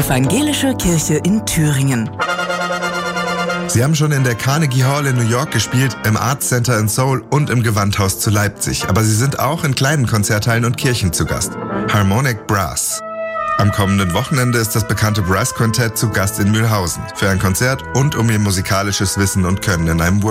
Evangelische Kirche in Thüringen. Sie haben schon in der Carnegie Hall in New York gespielt, im Arts Center in Seoul und im Gewandhaus zu Leipzig. Aber Sie sind auch in kleinen Konzerthallen und Kirchen zu Gast. Harmonic Brass. Am kommenden Wochenende ist das bekannte Brass Quartett zu Gast in Mühlhausen für ein Konzert und um ihr musikalisches Wissen und Können in einem